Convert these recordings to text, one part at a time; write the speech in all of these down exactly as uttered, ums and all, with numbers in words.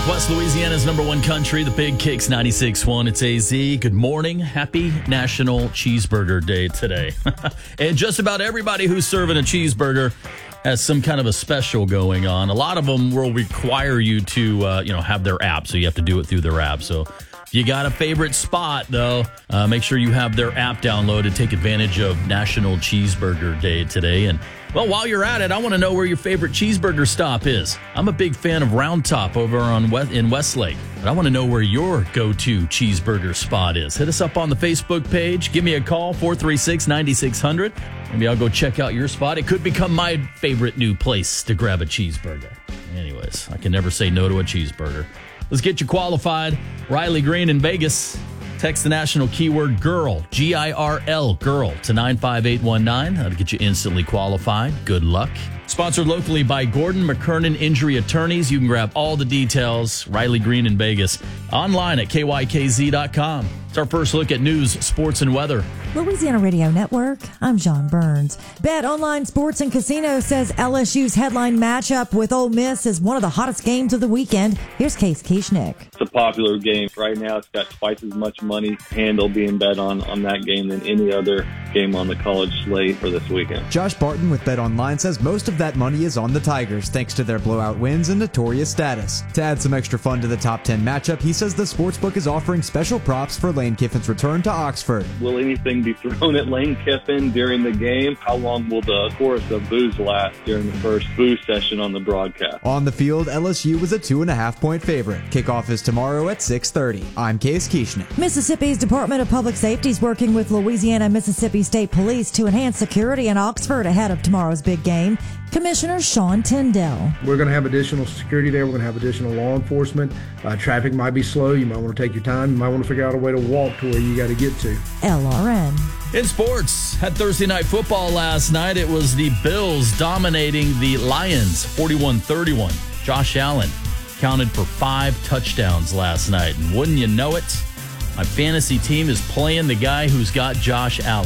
Southwest Louisiana's number one country, the Big Kicks ninety-six point one. It's A Z. Good morning. Happy National Cheeseburger Day today. And just about everybody who's serving a cheeseburger has some kind of a special going on. A lot of them will require you to, uh, you know, have their app, so you have to do it through their app. So if you got a favorite spot, though, uh, make sure you have their app downloaded. Take advantage of National Cheeseburger Day today. And well, while you're at it, I want to know where your favorite cheeseburger stop is. I'm a big fan of Round Top over on West, in Westlake, but I want to know where your go-to cheeseburger spot is. Hit us up on the Facebook page. Give me a call, four three six, nine six zero zero. Maybe I'll go check out your spot. It could become my favorite new place to grab a cheeseburger. Anyways, I can never say no to a cheeseburger. Let's get you qualified. Riley Green in Vegas. Text the national keyword GIRL, G I R L, GIRL, to nine five eight one nine. That'll get you instantly qualified. Good luck. Sponsored locally by Gordon McKernan Injury Attorneys. You can grab all the details. Riley Green in Vegas. Online at K Y K Z dot com. It's our first look at news, sports, and weather. Louisiana Radio Network, I'm John Burns. Bet Online Sports and Casino says L S U's headline matchup with Ole Miss is one of the hottest games of the weekend. Here's Case Kieschnick. It's a popular game. Right now, it's got twice as much money handle being bet on, on that game than any other game on the college slate for this weekend. Josh Barton with Bet Online says most of that money is on the Tigers, thanks to their blowout wins and notorious status. To add some extra fun to the top ten matchup, he says the sportsbook is offering special props for Lane Kiffin's return to Oxford. Will anything be thrown at Lane Kiffin during the game? How long will the chorus of boos last during the first boo session on the broadcast? On the field, L S U was a two and a half point favorite. Kickoff is tomorrow at six thirty. I'm Case Kieschnick. Mississippi's Department of Public Safety is working with Louisiana and Mississippi State Police to enhance security in Oxford ahead of tomorrow's big game. Commissioner Sean Tyndall. We're going to have additional security there. We're going to have additional law enforcement. Uh, traffic might be slow. You might want to take your time. You might want to figure out a way to walk to where you got to get to. L R N. In sports, had Thursday night football last night. It was the Bills dominating the Lions, forty-one thirty-one. Josh Allen counted for five touchdowns last night. And wouldn't you know it, my fantasy team is playing the guy who's got Josh Allen.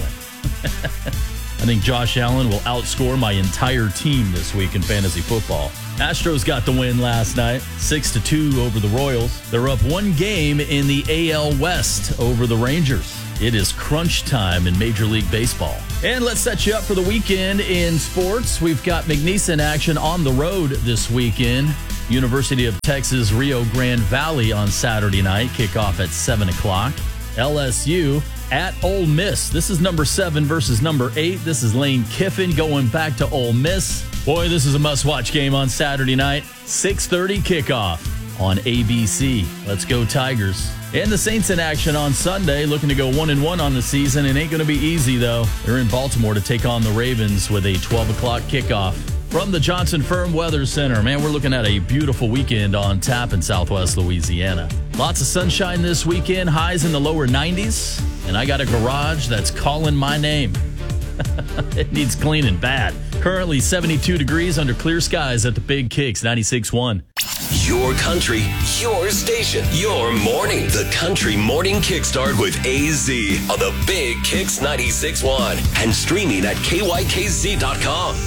I think Josh Allen will outscore my entire team this week in fantasy football. Astros got the win last night, six to two over the Royals. They're up one game in the A L West over the Rangers. It is crunch time in Major League Baseball. And let's set you up for the weekend in sports. We've got McNeese action on the road this weekend. University of Texas, Rio Grande Valley on Saturday night. Kickoff at seven o'clock. L S U at Ole Miss. This is number seven versus number eight. This is Lane Kiffin going back to Ole Miss. Boy, this is a must-watch game on Saturday night. six thirty kickoff on A B C. Let's go Tigers. And the Saints in action on Sunday, looking to go one and one on the season. It ain't going to be easy, though. They're in Baltimore to take on the Ravens with a twelve o'clock kickoff. From the Johnson Firm Weather Center, man, we're looking at a beautiful weekend on tap in Southwest Louisiana. Lots of sunshine this weekend, highs in the lower nineties, and I got a garage that's calling my name. It needs cleaning bad. Currently seventy-two degrees under clear skies at the Big Kicks ninety-six point one. Your country, your station, your morning. The Country Morning Kickstart with A Z on the Big Kicks ninety-six point one and streaming at K Y K Z dot com.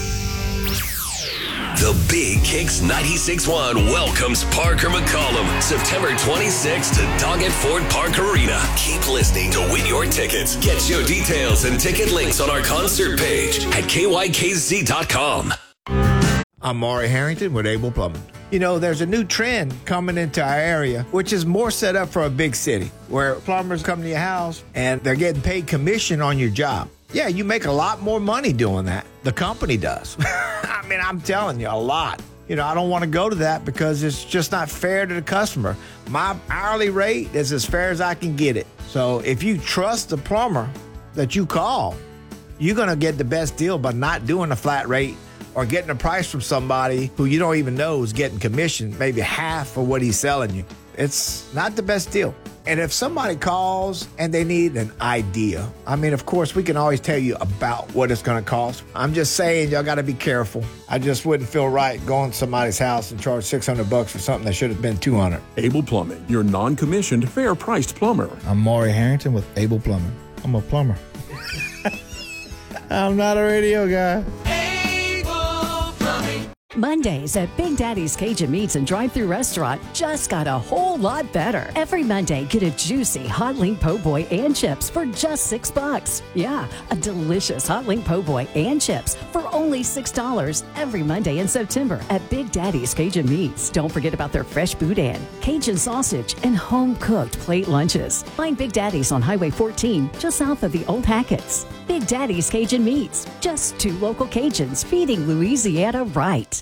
The Big Kicks ninety-six point one welcomes Parker McCollum September twenty-sixth to Doggett Ford Park Arena. Keep listening to win your tickets. Get show details and ticket links on our concert page at K Y K Z dot com. I'm Maury Harrington with Able Plumbing. You know, there's a new trend coming into our area, which is more set up for a big city, where plumbers come to your house and they're getting paid commission on your job. Yeah, you make a lot more money doing that. The company does. I mean, I'm telling you, a lot. You know, I don't want to go to that because it's just not fair to the customer. My hourly rate is as fair as I can get it. So if you trust the plumber that you call, you're going to get the best deal by not doing a flat rate or getting a price from somebody who you don't even know is getting commission, maybe half of what he's selling you. It's not the best deal. And if somebody calls and they need an idea, I mean, of course, we can always tell you about what it's going to cost. I'm just saying, y'all got to be careful. I just wouldn't feel right going to somebody's house and charge six hundred bucks for something that should have been two hundred. Able Plumbing, your non-commissioned, fair-priced plumber. I'm Maury Harrington with Able Plumbing. I'm a plumber. I'm not a radio guy. Mondays at Big Daddy's Cajun Meats and Drive-Thru Restaurant just got a whole lot better. Every Monday, get a juicy hot link po' boy and chips for just six bucks. Yeah, a delicious hot link po' boy and chips for only six dollars every Monday in September at Big Daddy's Cajun Meats. Don't forget about their fresh boudin, Cajun sausage, and home-cooked plate lunches. Find Big Daddy's on Highway fourteen, just south of the Old Hackett's. Big Daddy's Cajun Meats, just two local Cajuns feeding Louisiana right.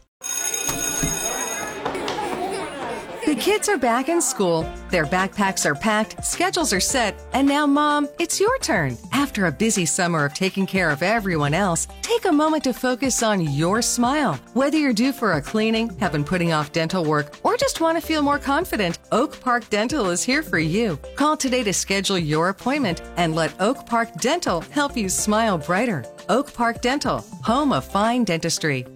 The kids are back in school, their backpacks are packed, schedules are set, and now, Mom, it's your turn. After a busy summer of taking care of everyone else, take a moment to focus on your smile. Whether you're due for a cleaning, have been putting off dental work, or just want to feel more confident, Oak Park Dental is here for you. Call today to schedule your appointment and let Oak Park Dental help you smile brighter. Oak Park Dental, home of fine dentistry.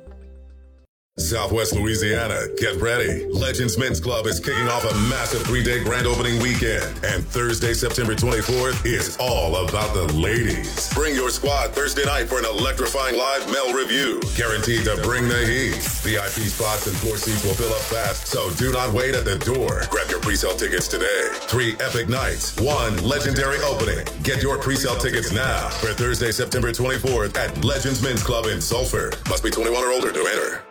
Southwest Louisiana, get ready. Legends Men's Club is kicking off a massive three-day grand opening weekend. And Thursday, September twenty-fourth is all about the ladies. Bring your squad Thursday night for an electrifying live male review. Guaranteed to bring the heat. V I P spots and floor seats will fill up fast, so do not wait at the door. Grab your pre-sale tickets today. Three epic nights, one legendary opening. Get your pre-sale tickets now for Thursday, September twenty-fourth at Legends Men's Club in Sulphur. Must be twenty-one or older to enter.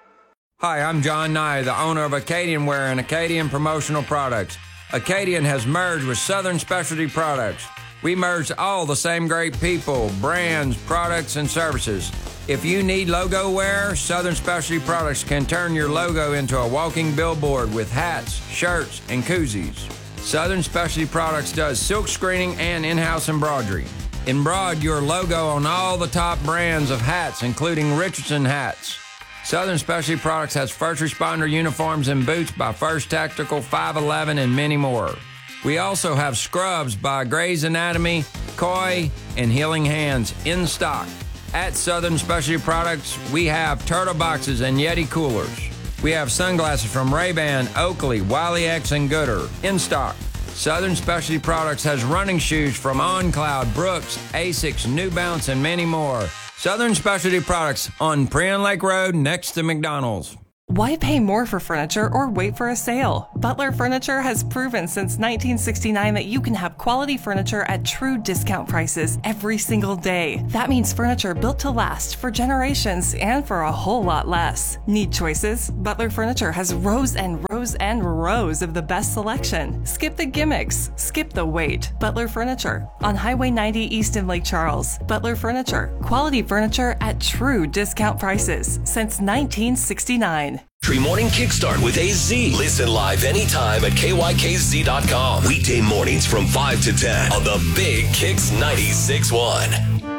Hi, I'm John Nye, the owner of Acadian Wear and Acadian Promotional Products. Acadian has merged with Southern Specialty Products. We merged all the same great people, brands, products, and services. If you need logo wear, Southern Specialty Products can turn your logo into a walking billboard with hats, shirts, and koozies. Southern Specialty Products does silk screening and in-house embroidery. Embroider your logo on all the top brands of hats, including Richardson hats. Southern Specialty Products has first responder uniforms and boots by First Tactical, five eleven, and many more. We also have scrubs by Grey's Anatomy, Koi, and Healing Hands in stock. At Southern Specialty Products, we have turtle boxes and Yeti coolers. We have sunglasses from Ray-Ban, Oakley, Wiley X, and Gooder in stock. Southern Specialty Products has running shoes from OnCloud, Brooks, Asics, New Balance, and many more. Southern Specialty Products on Prien Lake Road next to McDonald's. Why pay more for furniture or wait for a sale? Butler Furniture has proven since nineteen sixty-nine that you can have quality furniture at true discount prices every single day. That means furniture built to last for generations and for a whole lot less. Need choices? Butler Furniture has rows and rows and rows of the best selection. Skip the gimmicks. Skip the wait. Butler Furniture on Highway ninety East in Lake Charles. Butler Furniture. Quality furniture at true discount prices since nineteen sixty-nine. Country Morning Kickstart with A Z. Listen live anytime at K Y K Z dot com. Weekday mornings from five to ten on the Big Kicks ninety-six point one.